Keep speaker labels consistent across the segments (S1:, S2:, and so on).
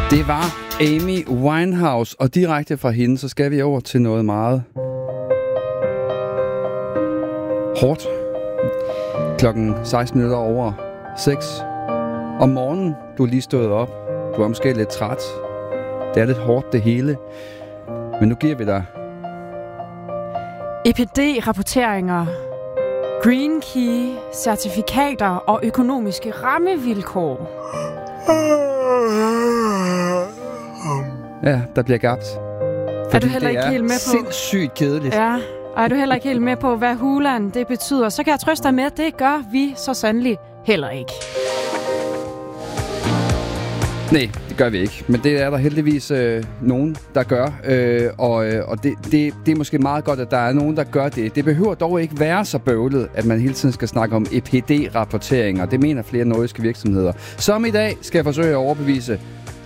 S1: Det var Amy Winehouse, og direkte fra hende, så skal vi over til noget meget hårdt. Klokken 6:16 om morgenen. Du er lige stået op. Du er måske lidt træt. Det er lidt hårdt det hele. Men nu giver vi dig
S2: EPD-rapporteringer, Green Key, certifikater og økonomiske rammevilkår.
S1: Ja, der bliver gabt.
S2: Er du heller ikke helt med på?
S1: Sindssygt kedeligt.
S2: Ja, og er du heller ikke helt med på, hvad hulan det betyder, så kan jeg trøste dig med, at det gør vi så sandelig heller ikke.
S1: Nej, det gør vi ikke. Men det er der heldigvis nogen, der gør. Og det er måske meget godt, at der er nogen, der gør det. Det behøver dog ikke være så bøvlet, at man hele tiden skal snakke om EPD-rapporteringer. Det mener flere nordiske virksomheder. Som i dag skal jeg forsøge at overbevise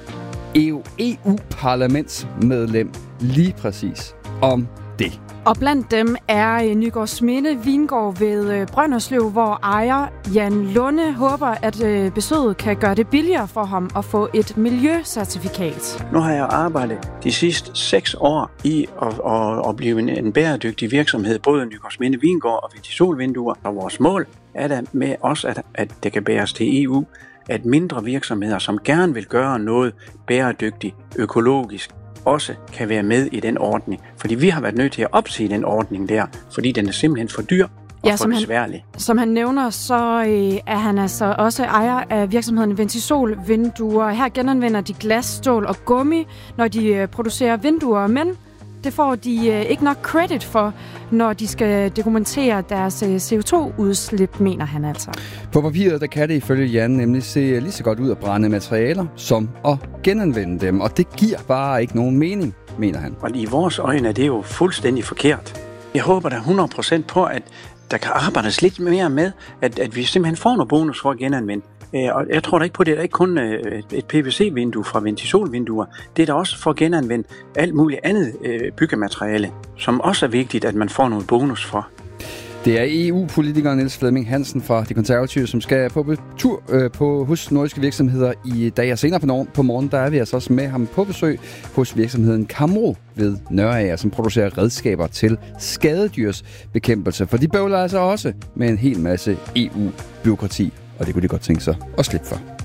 S1: EU-parlamentsmedlem lige præcis om det.
S2: Og blandt dem er Nygårdsminde Vingård ved Brønderslev, hvor ejer Jan Lunde håber, at besøget kan gøre det billigere for ham at få et miljøcertifikat.
S3: Nu har jeg arbejdet de sidste 6 år i at blive en bæredygtig virksomhed, både Nygårdsminde Vingård og Ventisolvinduer. Og vores mål er der med også, at det kan bæres til EU, at mindre virksomheder, som gerne vil gøre noget bæredygtigt, økologisk, også kan være med i den ordning. Fordi vi har været nødt til at opsige den ordning der, fordi den er simpelthen for dyr og for besværlig.
S2: Som han nævner, så er han altså også ejer af virksomheden Ventisolvinduer. Her genanvender de glas, stål og gummi, når de producerer vinduer, men det får de ikke nok credit for, når de skal dokumentere deres CO2-udslip, mener han altså.
S1: På papiret, der kan det ifølge Jan nemlig se lige så godt ud at brænde materialer, som at genanvende dem. Og det giver bare ikke nogen mening, mener han.
S3: Og i vores øjne er det jo fuldstændig forkert. Jeg håber da 100% på, at der kan arbejdes lidt mere med, at vi simpelthen får noget bonus for at genanvende. Og jeg tror da ikke på, det er ikke kun et PVC-vindue fra Ventisolvinduer. Det er da også for at genanvende alt muligt andet byggemateriale, som også er vigtigt, at man får noget bonus for.
S1: Det er EU-politiker Niels Flemming Hansen fra De Konservative, som skal på tur hos nordiske virksomheder i dag. Og senere på morgen, der er vi altså også med ham på besøg hos virksomheden Camro ved Nørager, som producerer redskaber til skadedyrsbekæmpelse. For de bøvler altså også med en hel masse EU-bureaukrati, og det kunne de godt tænke sig at slippe for.